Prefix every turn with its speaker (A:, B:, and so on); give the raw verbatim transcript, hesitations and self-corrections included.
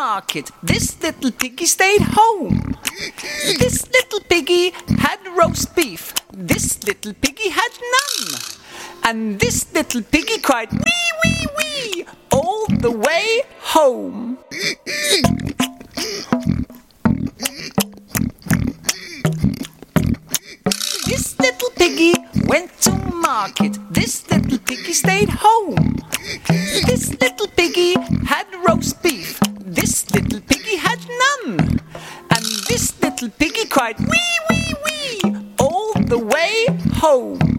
A: market. This little piggy stayed home. This little piggy had roast beef. This little piggy had none. And this little piggy cried wee wee wee all the way home. This little piggy went to market. This little piggy stayed home. This little piggy